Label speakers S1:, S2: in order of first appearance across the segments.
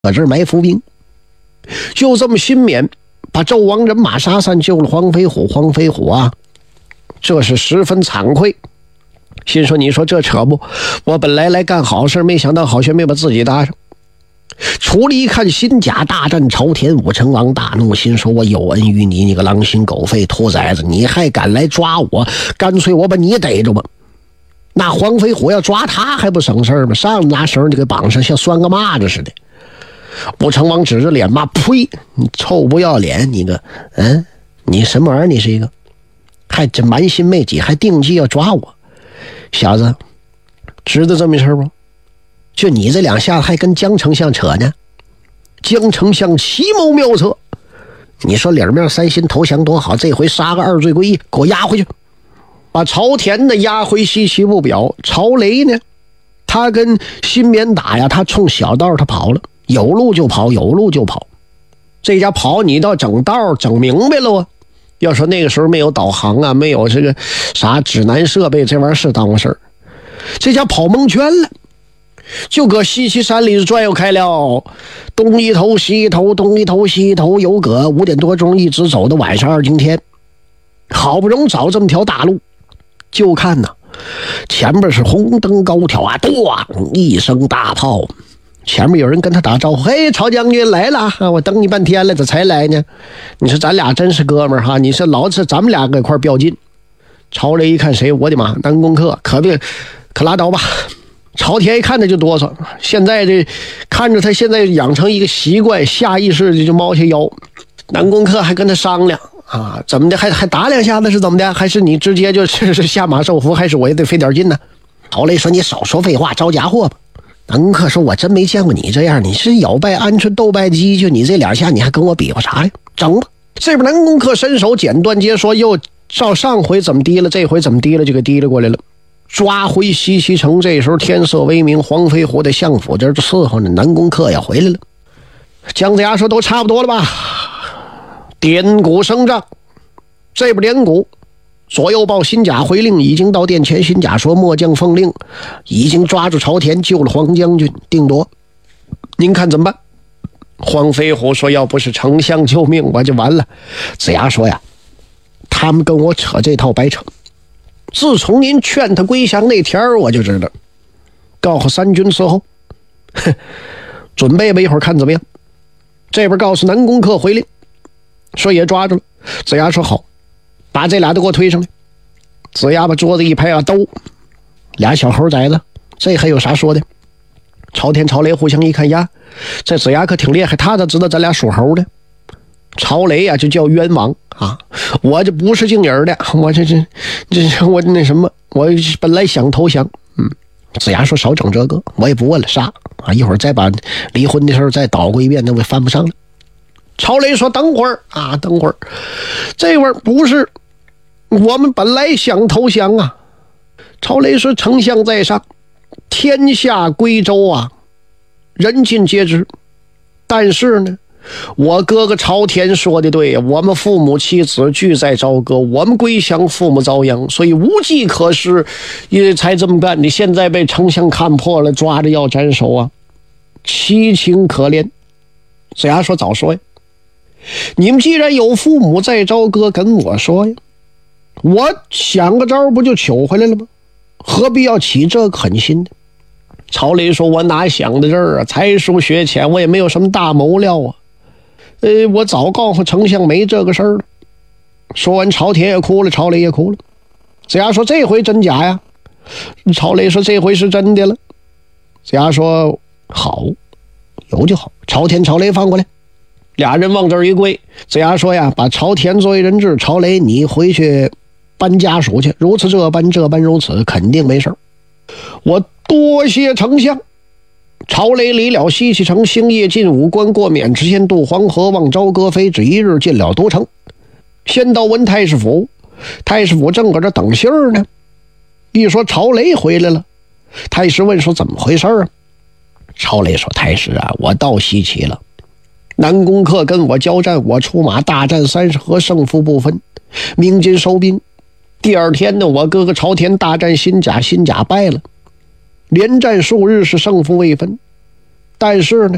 S1: 搁这儿埋伏兵。就这么辛勉把纣王人马杀散，救了黄飞虎。黄飞虎啊，这是十分惭愧，心说你说这扯不，我本来来干好事，没想到好悬没把自己搭上。出来一看新甲大战朝天，武成王大怒，心说我有恩于你，你个狼心狗肺兔崽子，你还敢来抓我，干脆我把你逮着吧。那黄飞虎要抓他还不省事吗？上拿绳就给绑上，像拴个蚂蚱似的。武成王指着脸骂：呸，你臭不要脸，你个你什么玩意儿？你是一个还真蛮心昧己，还定计要抓我。小子知道这么一事不？就你这两下子还跟江丞相扯呢。江丞相奇谋妙策，你说里面三心投降多好，这回杀个二罪归一，给我押回去。把朝田的押回西岐不表。曹雷呢，他跟辛勉打呀，他冲小道他跑了，有路就跑，有路就跑。这家跑你到整道整明白了啊。要说那个时候没有导航啊，没有这个啥指南设备，这玩意儿是当回事儿。这家跑蒙圈了，就搁西岐山里转悠开了，东一头西一头，东一头西一头，有个5点多钟一直走到晚上2更天。好不容易找这么条大路，就看呐，前面是红灯高挑啊，咚一声大炮，前面有人跟他打招呼：嘿，曹将军来了，我等你半天了，这才来呢。你说咱俩真是哥们儿哈，你说老是咱们俩搁一块较劲。曹雷一看谁，我的妈，南宫克，可拉倒吧。朝天一看他就哆嗦，现在这看着他现在养成一个习惯，下意识就猫下腰。南宫克还跟他商量啊，怎么的，还打两下子是怎么的？还是你直接就是下马受伏，还是我也得费点劲呢？曹雷说：“你少说废话，招家伙吧。”南宫克说：“我真没见过你这样，你是咬败鹌鹑斗败鸡，就你这两下，你还跟我比划啥呀？整吧！”这边南宫克伸手剪断接说，又照上回怎么低了，这回怎么低了，就给低了过来了。抓回西岐城，这时候天色微明，黄飞虎在相府这儿伺候呢，南宫克也回来了。姜子牙说：“都差不多了吧？点鼓声仗。”这边点鼓，左右报新甲回令已经到殿前。新甲说：“末将奉令，已经抓住朝田，救了黄将军，定夺。您看怎么办？”黄飞虎说：“要不是丞相救命，我就完了。”子牙说：“呀，他们跟我扯这套白扯。自从您劝他归降那天我就知道，告诉三军伺候，准备吧，一会儿看怎么样。”这边告诉南宫克回令，说也抓住了。子牙说：“好，把这俩都给我推上来。”子牙把桌子一拍啊，都俩小猴崽子，这还有啥说的？朝天朝雷互相一看呀，这子牙可挺厉害，他咋知道咱俩属猴的？朝雷呀，就叫冤枉啊！我这不是敬人的，我这我那什么，我本来想投降。子牙说：“少整这个，我也不问了，杀啊！一会儿再把离婚的事儿再捣鼓一遍，那我翻不上了。”朝雷说：“等会儿啊，等会儿，这会儿不是，我们本来想投降啊。”朝雷说：“丞相在上，天下归周啊，人尽皆知。但是呢，我哥哥朝天说的对，我们父母妻子俱在朝歌，我们归降，父母遭殃，所以无计可施，也才这么干。你现在被丞相看破了，抓着要斩首啊，其情可怜。”子牙说：“早说呀！你们既然有父母在朝歌，跟我说呀，我想个招不就求回来了吗？何必要起这个狠心呢？”曹雷说：“我哪想到这儿啊？才疏学浅，我也没有什么大谋料啊。我早告诉丞相没这个事儿了。”说完，朝天也哭了，朝雷也哭了。子牙说：“这回真假呀？”朝雷说：“这回是真的了。”子牙说：“好，有就好。”朝天、朝雷放过来。俩人往这儿一跪。子牙说：“呀，把朝天作为人质，朝雷你回去搬家属去，如此这般，这般如此，肯定没事。我多谢丞相。”朝雷离了西岐城，星夜进武关，过渑池县，渡黄河，望朝歌飞，只一日进了都城。先到文太师府，太师府正搁这等信儿呢。一说朝雷回来了，太师问说：“怎么回事啊？”朝雷说：“太师啊，我到西岐了。南宫克跟我交战，我出马大战30合，胜负不分，鸣金收兵。第二天呢，我哥哥朝天大战新甲，新甲败了，连战数日是胜负未分。但是呢，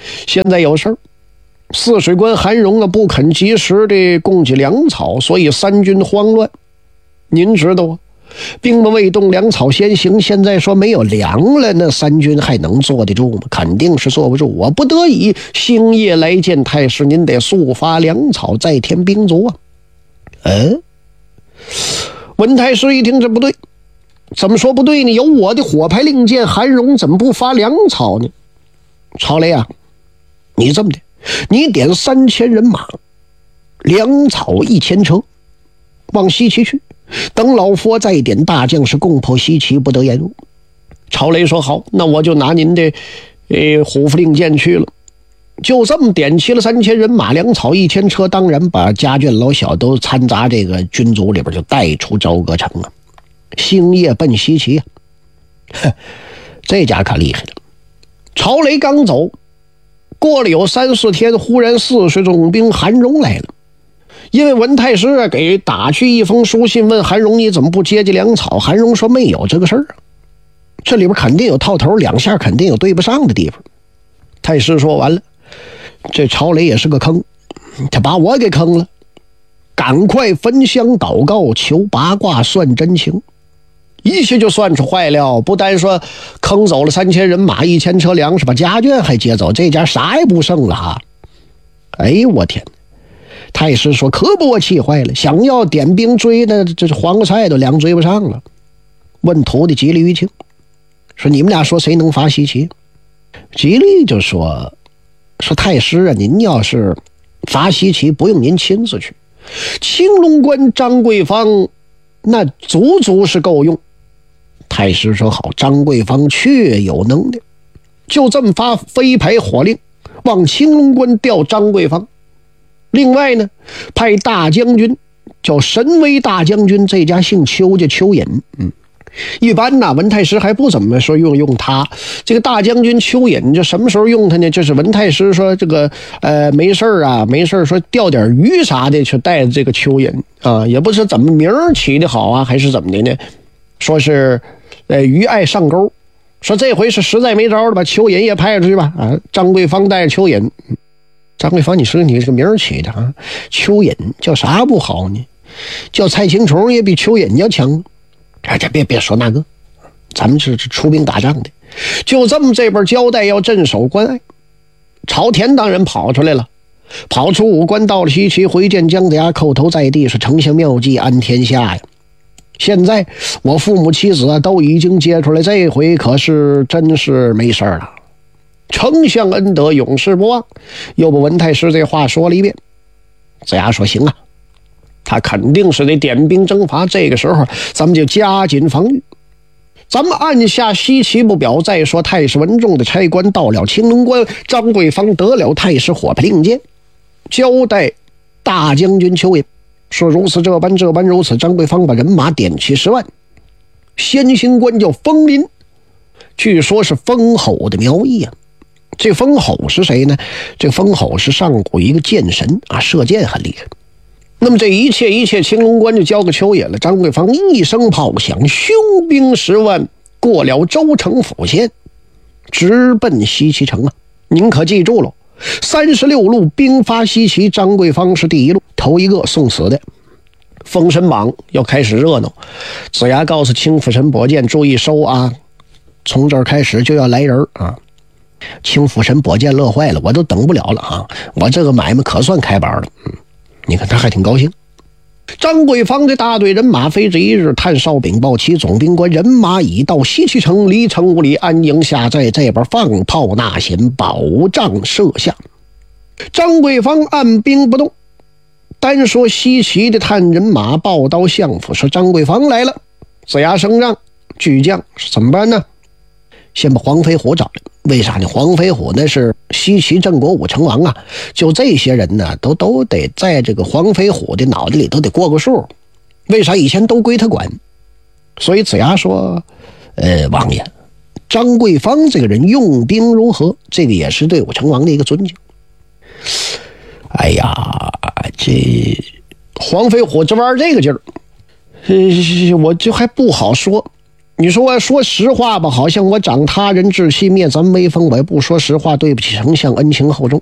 S1: 现在有事儿，泗水关韩荣啊不肯及时的供给粮草，所以三军慌乱。您知道啊，兵不未动，粮草先行。现在说没有粮了，那三军还能坐得住吗？肯定是坐不住。我不得已星夜来见太师，您得速发粮草，再添兵卒啊。文太师一听这不对，怎么说不对呢？有我的火牌令箭，韩荣怎么不发粮草呢？曹雷啊，你这么的，你点3000人马，粮草1000车，往西岐去。等老佛再点大将士攻破西岐，不得延误。曹雷说好，那我就拿您的虎符令箭去了。就这么点齐了3000人马，粮草1000车，当然把家眷老小都掺杂这个军卒里边，就带出朝歌城了。星夜奔西岐啊，这家可厉害了。曹雷刚走，过了有3、4天，忽然泗水总兵韩荣来了。因为文太师给打去一封书信，问韩荣你怎么不接济粮草？韩荣说没有这个事儿，这里边肯定有套头，两下肯定有对不上的地方。太师说完了，这曹雷也是个坑，他把我给坑了，赶快焚香祷告，求八卦算真情。一下就算出坏了，不但说坑走了3000人马1000车粮食，把家眷还接走，这家啥也不剩了哈。哎呦我天，太师说可把我气坏了，想要点兵追的，这黄瓜菜都粮追不上了。问徒弟吉利于庆说你们俩说谁能发西岐？吉利就说太师啊，您要是发西岐不用您亲自去，青龙关张桂芳那足是够用。太师说好，张桂芳确有能耐，就这么发飞牌火令，往青龙关调张桂芳。另外呢，派大将军叫神威大将军，这家姓邱，叫邱隐。一般呢，文太师还不怎么说用他。这个大将军邱隐，就什么时候用他呢？就是文太师说这个没事说钓点鱼啥的，去带这个邱隐啊，也不是怎么名儿起的好啊，还是怎么的呢？说是鱼爱上钩，说这回是实在没招了，把邱隐也派出去吧。啊，张桂芳带着邱隐。张桂芳，你说你这个名儿起的啊，邱隐叫啥不好呢？叫蔡青虫也比邱隐要强。这别说那个，咱们是出兵打仗的。就这么这边交代要镇守关隘，朝田当然跑出来了，跑出武关到了西岐，回见姜子牙，叩头在地，是丞相妙计安天下呀。现在我父母妻子都已经接出来，这回可是真是没事了。丞相恩德永世不忘，又把文太师这话说了一遍。子牙说行啊，他肯定是得点兵征伐，这个时候咱们就加紧防御，咱们按下西岐不表。再说太师文仲的差官到了青龙关，张桂芳得了太师火牌令箭，交代大将军邱隐说如此这般如此。张桂芳把人马点齐10万，先行官叫封林，据说是封侯的苗裔啊。这封侯是谁呢？这封侯是上古一个剑神啊，射箭很厉害。那么这一切青龙关就交给邱隐了。张桂芳一声炮响，凶兵10万过了州城府县，直奔西岐城啊！您可记住了，36路兵发西岐，张桂芳是第一路，头一个送死的。封神榜要开始热闹，子牙告诉青府神宝剑注意收啊，从这儿开始就要来人啊！青府神宝剑乐坏了，我都等不了了啊！我这个买卖可算开板了。你看他还挺高兴。张桂芳的大队人马飞至一日，探哨禀报其总兵官，人马已到西岐城，离城5里，安营下寨，这边放炮纳弦，保障设下。张桂芳按兵不动，单说西岐的探人马报到相府，说张桂芳来了。子牙升帐，巨将怎么办呢？先把黄飞虎找来。为啥呢？黄飞虎那是西岐镇国武成王啊，就这些人呢，都得在这个黄飞虎的脑袋里都得过个数。为啥？以前都归他管。所以子牙说王爷，张桂芳这个人用兵如何？这个也是对武成王的一个尊敬。哎呀，这黄飞虎这玩这个劲儿，我就还不好说。 你说我说实话吧，好像我长他人志气，灭咱威风，我也不说实话，对不起丞相，恩情厚重。